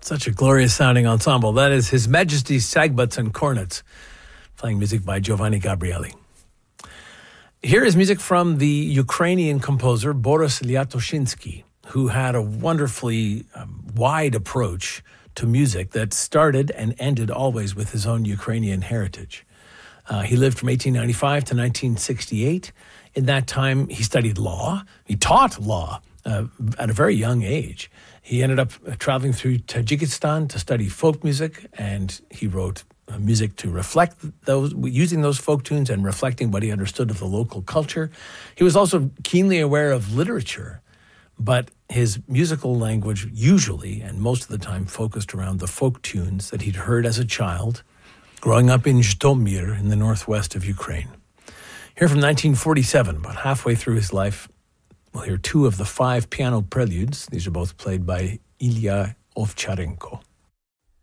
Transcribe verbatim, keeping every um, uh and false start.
Such a glorious sounding ensemble. That is His Majesty's Sagbutts and Cornets, playing music by Giovanni Gabrieli. Here is music from the Ukrainian composer Boris Liatoshinsky, who had a wonderfully um, wide approach to music that started and ended always with his own Ukrainian heritage. Uh, he lived from eighteen ninety-five to nineteen sixty-eight. In that time, he studied law. He taught law uh, at a very young age. He ended up traveling through Tajikistan to study folk music, and he wrote uh, music to reflect those, using those folk tunes and reflecting what he understood of the local culture. He was also keenly aware of literature, but his musical language usually, and most of the time, focused around the folk tunes that he'd heard as a child, growing up in Zhytomyr in the northwest of Ukraine. Here from nineteen forty-seven, about halfway through his life, we'll hear two of the five piano preludes. These are both played by Ilya Ovcharenko.